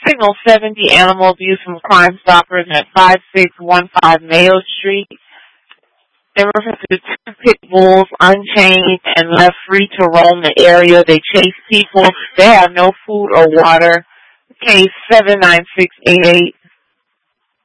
Signal 70 Animal Abuse from Crime Stoppers at 5615 Mayo Street. In reference to two pit bulls unchained and left free to roam the area. They chase people. They have no food or water. Case 79688.